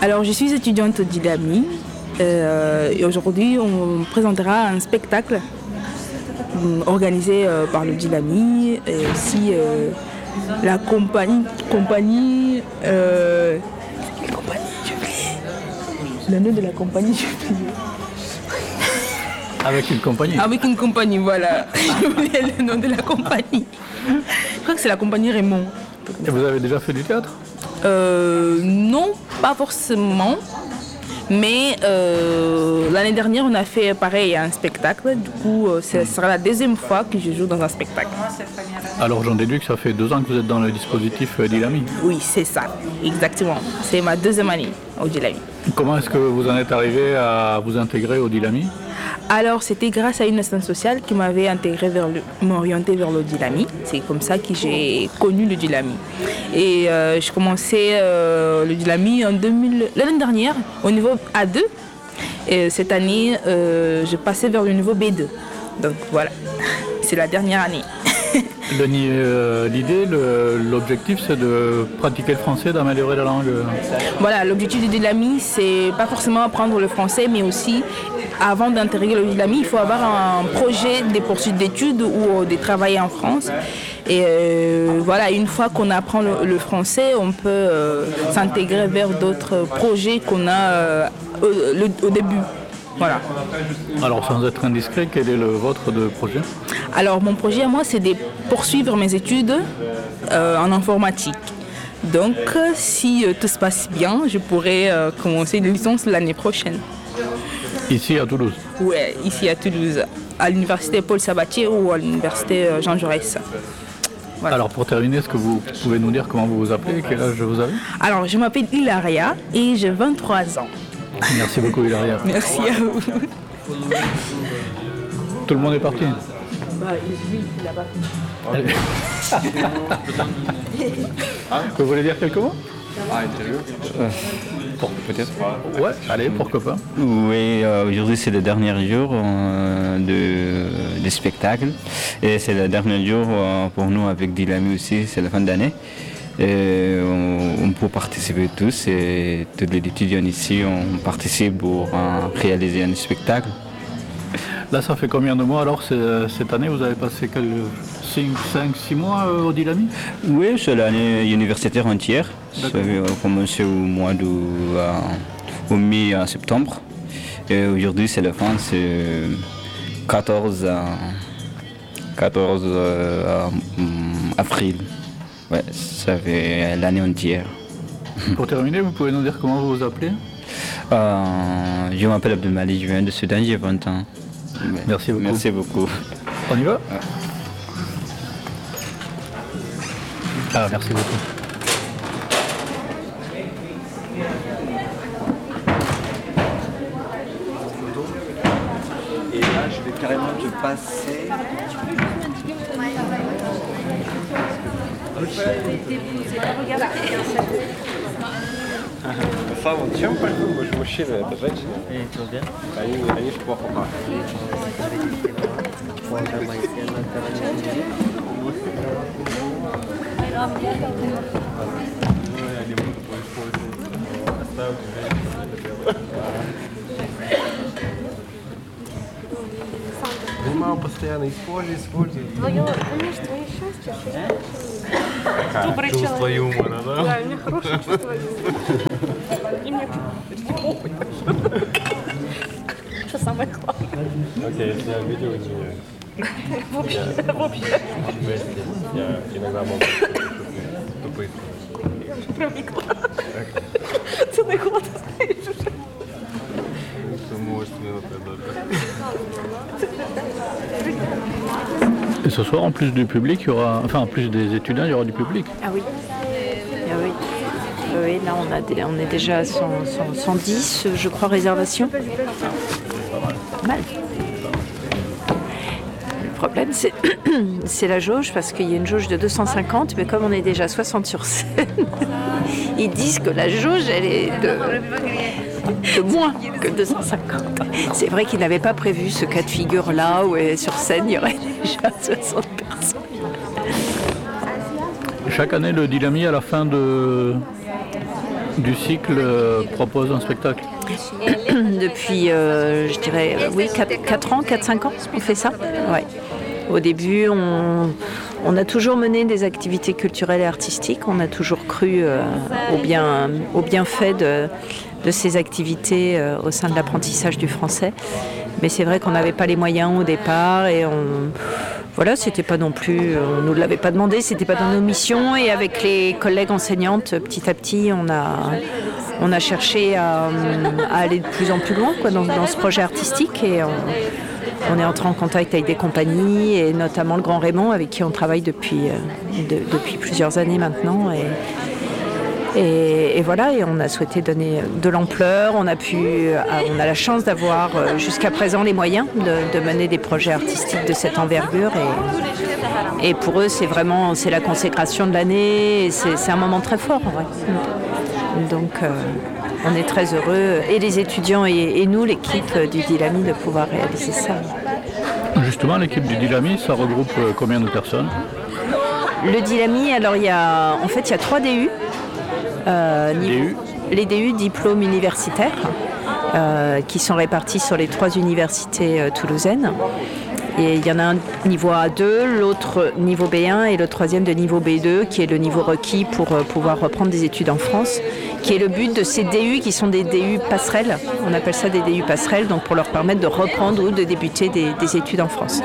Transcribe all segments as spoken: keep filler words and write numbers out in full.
Alors, je suis étudiante au Dilami euh, et aujourd'hui, on présentera un spectacle euh, organisé euh, par le Dilami et aussi euh, la compagnie. compagnie euh, la compagnie, j'ai oublié. Le nom de la compagnie, j'ai oublié. Avec une compagnie. Avec une compagnie, voilà. J'ai oublié le nom de la compagnie. Je crois que c'est la compagnie Raymond. Et vous avez déjà fait du théâtre? Euh, non, pas forcément. Mais euh, l'année dernière, on a fait pareil un spectacle. Du coup, euh, ce sera la deuxième fois que je joue dans un spectacle. Alors j'en déduis que ça fait deux ans que vous êtes dans le dispositif euh, Dilami. Oui, c'est ça, exactement. C'est ma deuxième année au Dilami. Comment est-ce que vous en êtes arrivé à vous intégrer au Dilami? Alors, c'était grâce à une assistante sociale qui m'avait intégré vers le, m'orienté vers le Dilami. C'est comme ça que j'ai connu le Dilami. Et euh, je commençais euh, le Dilami en deux mille, l'année dernière au niveau A deux. Et cette année, euh, je passais vers le niveau B deux. Donc voilà, c'est la dernière année. Le, euh, l'idée, le, l'objectif, c'est de pratiquer le français, d'améliorer la langue. Voilà, l'objectif du Dilami, c'est pas forcément apprendre le français, mais aussi, avant d'intégrer le Dilami, il faut avoir un projet des poursuites d'études ou de travailler en France. Et euh, voilà, une fois qu'on apprend le, le français, on peut euh, s'intégrer vers d'autres projets qu'on a euh, au, le, au début. Voilà. Alors, sans être indiscret, quel est le vôtre de projet? Alors, mon projet à moi, c'est de poursuivre mes études euh, en informatique. Donc, si euh, tout se passe bien, je pourrais euh, commencer une licence l'année prochaine. Ici, à Toulouse? Oui, ici à Toulouse, à l'université Paul Sabatier ou à l'université Jean Jaurès. Voilà. Alors, pour terminer, est-ce que vous pouvez nous dire comment vous vous appelez, quel âge vous avez? Alors, je m'appelle Hilaria et j'ai vingt-trois ans. Merci beaucoup, Hilaria. Merci à vous. Tout le monde est parti? Bah, lui, il a pas fini. Vous voulez dire quelques mots? Ah, interview euh, pour, Peut-être. Ouais, allez, pourquoi pas. Oui, euh, aujourd'hui c'est le dernier jour euh, de, de spectacle. Et c'est le dernier jour euh, pour nous avec Dilami aussi, c'est la fin d'année. Et on, on peut participer tous et tous les étudiants ici on participe pour euh, réaliser un spectacle. Là, ça fait combien de mois alors cette année? Vous avez passé cinq six mois euh, au Dilami? Oui, c'est l'année universitaire entière. Ça a commencé au mois de euh, au mi-septembre. Et aujourd'hui, c'est la fin, c'est quatorze euh, avril. Ouais, ça fait l'année entière. Pour terminer, vous pouvez nous dire comment vous vous appelez? euh, Je m'appelle Abdelmalik, je viens de Soudan, j'ai vingt ans. Merci beaucoup. Merci beaucoup. On y va? Ah, merci beaucoup. Et là, je vais carrément te passer. Самом чем пойду, мы же мужчины, это женщины. Они, они же плохо пахнут. Мама постоянно использует, использует. Твое, понимаешь, твое счастье. Добрый чувство человек. юмора, да? Да, у меня хорошее чувство юмора. И мне почти похуй. Что самое главное. Окей, если я видео извиняюсь. Вообще, вообще. Я иногда могу тупые. Привыкла. Целый год стоишь уже. C'est moustiqueux, Et ce soir, en plus du public, il y aura, enfin en plus des étudiants, il y aura du public. Ah oui. Ah oui. Oui, là on, a des, on est déjà à cent, cent, cent dix, je crois, réservations. Pas mal. Le problème, c'est, c'est la jauge, parce qu'il y a une jauge de deux cent cinquante, mais comme on est déjà soixante sur scène, ils disent que la jauge, elle est de, de moins que deux cent cinquante. C'est vrai qu'ils n'avaient pas prévu ce cas de figure-là, où sur scène, il y aurait déjà soixante personnes. Chaque année, le Dilami, à la fin de, du cycle euh, propose un spectacle? Depuis, euh, je dirais, euh, oui, quatre ans, quatre cinq ans, on fait ça. Ouais. Au début, on, on a toujours mené des activités culturelles et artistiques. On a toujours cru euh, au, bien, au bienfait de, de ces activités euh, au sein de l'apprentissage du français. Mais c'est vrai qu'on n'avait pas les moyens au départ et on... Voilà, c'était pas non plus, on ne nous l'avait pas demandé, c'était pas dans nos missions. Et avec les collègues enseignantes, petit à petit, on a, on a cherché à, à aller de plus en plus loin quoi, dans, dans ce projet artistique. Et on, on est entré en contact avec des compagnies, et notamment le Grand Raymond, avec qui on travaille depuis, de, depuis plusieurs années maintenant. Et, Et, et voilà, et on a souhaité donner de l'ampleur. On a pu, on a la chance d'avoir jusqu'à présent les moyens de, de mener des projets artistiques de cette envergure. Et, et pour eux, c'est vraiment, c'est la consécration de l'année. Et c'est, c'est un moment très fort. Ouais. Donc, euh, on est très heureux, et les étudiants et, et nous, l'équipe du Dilami, de pouvoir réaliser ça. Justement, l'équipe du Dilami, ça regroupe combien de personnes? Le Dilami, alors il y a, en fait, il y a trois D U. Euh, D U. Les D U, diplômes universitaires, euh, qui sont répartis sur les trois universités euh, toulousaines. Et il y en a un niveau A deux, l'autre niveau B un et le troisième de niveau B deux, qui est le niveau requis pour euh, pouvoir reprendre des études en France, qui est le but de ces D U qui sont des D U passerelles. On appelle ça des D U passerelles, donc pour leur permettre de reprendre ou de débuter des, des études en France.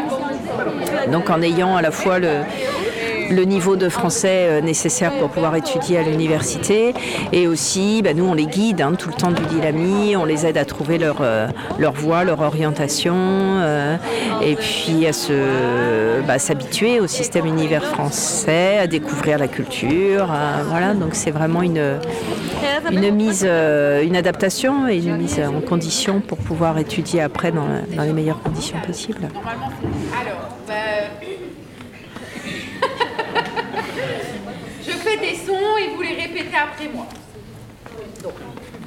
Donc en ayant à la fois le... le niveau de français nécessaire pour pouvoir étudier à l'université, et aussi ben, nous on les guide hein, tout le temps du Dilami, on les aide à trouver leur, euh, leur voie, leur orientation euh, et puis à se, bah, s'habituer au système univers français, à découvrir la culture, euh, voilà, donc c'est vraiment une, une mise, euh, une adaptation et une mise en condition pour pouvoir étudier après dans, dans les meilleures conditions possibles. Alors, bah... je fais des sons et vous les répétez après moi. Donc,